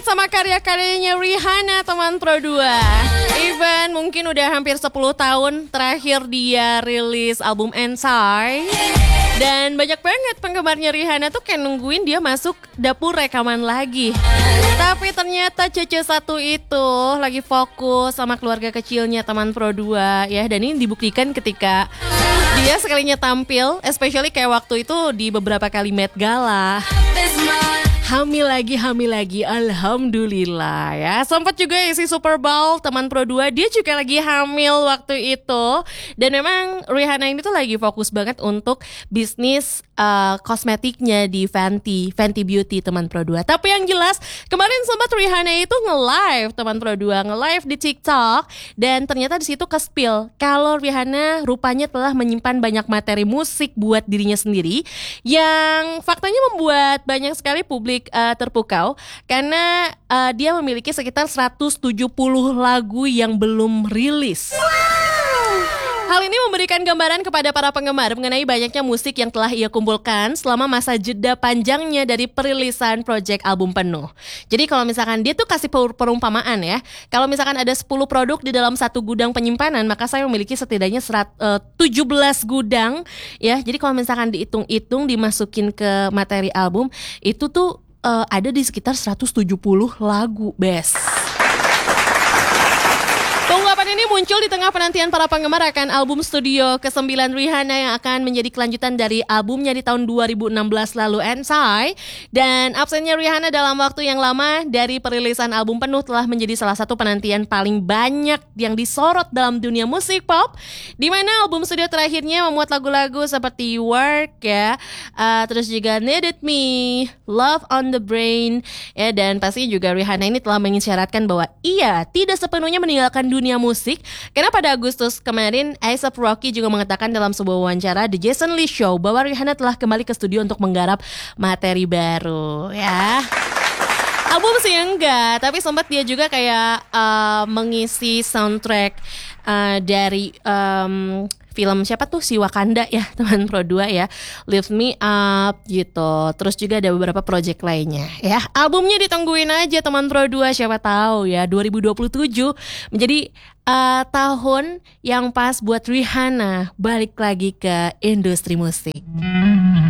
sama karya-karyanya Rihanna, teman Pro 2. Even mungkin udah hampir 10 tahun terakhir dia rilis album Inside. Dan banyak banget penggemarnya Rihanna tuh kayak nungguin dia masuk dapur rekaman lagi. Tapi ternyata Cece satu itu lagi fokus sama keluarga kecilnya, teman Pro 2 ya. Dan ini dibuktikan ketika dia sekalinya tampil, especially kayak waktu itu di beberapa kali Met Gala. Hamil lagi, alhamdulillah ya. Sempat juga isi Super Bowl, teman Pro 2, dia juga lagi hamil waktu itu. Dan memang Rihanna ini tuh lagi fokus banget untuk bisnis kosmetiknya di Fenty Beauty, teman Pro 2. Tapi yang jelas, kemarin sempat Rihanna itu nge-live, teman Pro 2, nge-live di TikTok. Dan ternyata di situ ke-spill kalau Rihanna rupanya telah menyimpan banyak materi musik buat dirinya sendiri, yang faktanya membuat banyak sekali publik terpukau karena dia memiliki sekitar 170 lagu yang belum rilis. Hal ini memberikan gambaran kepada para penggemar mengenai banyaknya musik yang telah ia kumpulkan selama masa jeda panjangnya dari perilisan proyek album penuh. Jadi kalau misalkan dia tuh kasih perumpamaan ya, kalau misalkan ada 10 produk di dalam satu gudang penyimpanan, maka saya memiliki setidaknya 17 gudang ya. Jadi kalau misalkan dihitung-hitung dimasukin ke materi album, itu tuh ada di sekitar 170 lagu, bes. Pengungkapan ini muncul di tengah penantian para penggemar akan album studio ke-9 Rihanna yang akan menjadi kelanjutan dari albumnya di tahun 2016 lalu, Inside. Dan absennya Rihanna dalam waktu yang lama dari perilisan album penuh telah menjadi salah satu penantian paling banyak yang disorot dalam dunia musik pop, di mana album studio terakhirnya memuat lagu-lagu seperti Work ya, terus juga Needed Me, Love on the Brain ya, dan pasti juga Rihanna ini telah mengisyaratkan bahwa ia tidak sepenuhnya meninggalkan dunia musik, karena pada Agustus kemarin A$AP Rocky juga mengatakan dalam sebuah wawancara The Jason Lee Show bahwa Rihanna telah kembali ke studio untuk menggarap materi baru ya. Album sih enggak, tapi sempat dia juga kayak mengisi soundtrack dari film siapa tuh, si Wakanda ya, teman Pro 2 ya, Lift Me Up gitu. Terus juga ada beberapa project lainnya ya. Albumnya ditungguin aja, teman Pro 2, siapa tahu ya 2027 menjadi tahun yang pas buat Rihanna balik lagi ke industri musik.